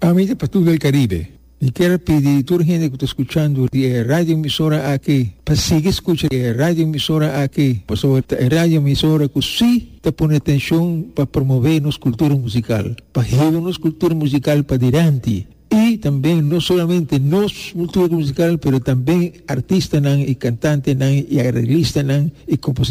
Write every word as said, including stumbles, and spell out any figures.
Amiga para todo el Caribe, y quiero pedir a toda la gente que está escuchando de radio emisora aquí, para seguir escuchando de radio emisora aquí, por sobre la radio emisora que sí te pone atención para promover nuestra cultura musical, para llevar nuestra cultura musical para adelante. Y también no solamente nuestra cultura musical, pero también artistas y cantantes y arreglistas y compositores.